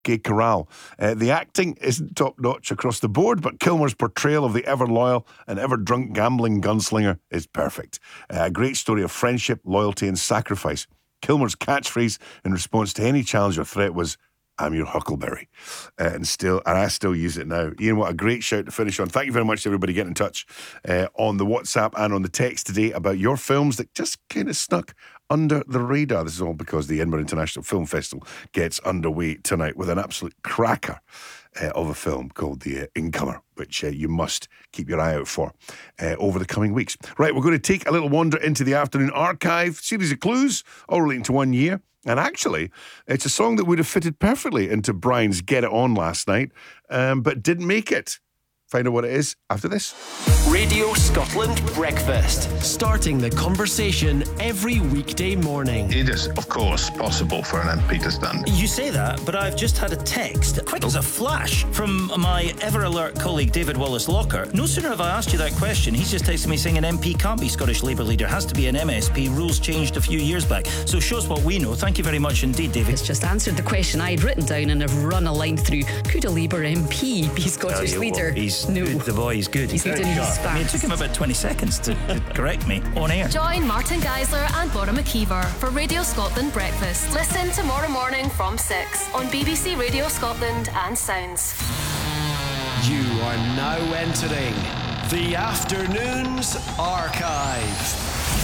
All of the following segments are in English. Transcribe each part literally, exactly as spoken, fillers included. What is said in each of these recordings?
Gay Corral. Uh, the acting isn't top-notch across the board, but Kilmer's portrayal of the ever-loyal and ever-drunk gambling gunslinger is perfect. Uh, a great story of friendship, loyalty and sacrifice. Kilmer's catchphrase in response to any challenge or threat was, "I'm your Huckleberry." Uh, and still, and I still use it now. Ian, what a great shout to finish on. Thank you very much to everybody getting in touch uh, on the WhatsApp and on the text today about your films that just kind of snuck under the radar. This is all because the Edinburgh International Film Festival gets underway tonight with an absolute cracker uh, of a film called The uh, Incomer, which uh, you must keep your eye out for uh, over the coming weeks. Right, we're going to take a little wander into the afternoon archive, series of clues, all relating to one year. And actually, it's a song that would have fitted perfectly into Brian's Get It On last night, um, but didn't make it. Find out what it is after this. Radio Scotland Breakfast. Starting the conversation every weekday morning. It is, of course, possible for an M P to stand. You say that, but I've just had a text, quick as a flash, from my ever-alert colleague David Wallace-Locker. No sooner have I asked you that question, he's just texted me saying an M P can't be Scottish Labour leader, has to be an M S P. Rules changed a few years back. So shows what we know. Thank you very much indeed, David. It's just answered the question I had written down and have run a line through. Could a Labour M P be Scottish leader? What, he's no. Good, the boy is good. He's, he's good. I mean, it took him about twenty seconds to, to correct me on air. Join Martin Geisler and Bora McKeever for Radio Scotland Breakfast. Listen tomorrow morning from six on B B C Radio Scotland and Sounds. You are now entering the Afternoons Archive.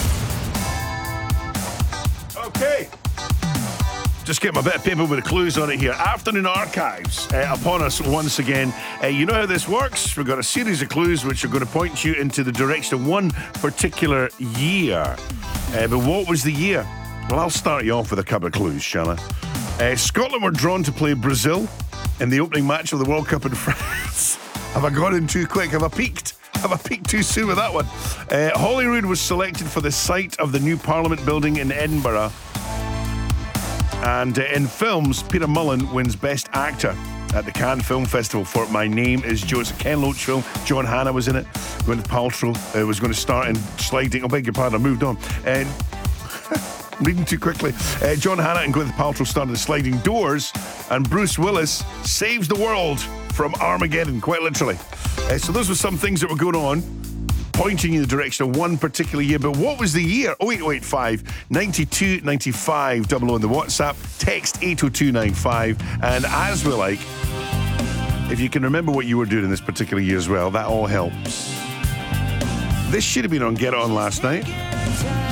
Okay. Just get my bit of paper with the clues on it here. Afternoon Archives uh, upon us once again. Uh, you know how this works. We've got a series of clues which are going to point you into the direction of one particular year. Uh, but what was the year? Well, I'll start you off with a couple of clues, shall I? Uh, Scotland were drawn to play Brazil in the opening match of the World Cup in France. Have I gone in too quick? Have I peaked? Have I peaked too soon with that one? Uh, Holyrood was selected for the site of the new Parliament building in Edinburgh. And uh, in films, Peter Mullen wins Best Actor at the Cannes Film Festival for My Name is Joe. It's a Ken Loach film. John Hannah was in it. Gwyneth Paltrow uh, was going to start in Sliding. Oh, beg your pardon, I moved on. And reading too quickly. Uh, John Hannah and Gwyneth Paltrow started in Sliding Doors, and Bruce Willis saves the world from Armageddon, quite literally. Uh, so those were some things that were going on, pointing in the direction of one particular year. But what was the year? oh eight oh eight five, ninety-two ninety-five, double oh on the WhatsApp, text eight oh two nine five, and as we like, if you can remember what you were doing in this particular year as well, that all helps. This should have been on Get It On last night.